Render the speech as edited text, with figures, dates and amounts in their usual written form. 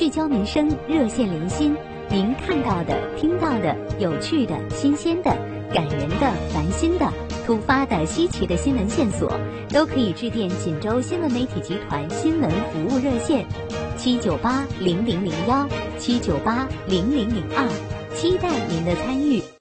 聚焦民生，热线连心。您看到的、听到的、有趣的、新鲜的、感人的、烦心的、突发的、稀奇的新闻线索，都可以致电锦州新闻媒体集团新闻服务热线7980001、7980002，期待您的参与。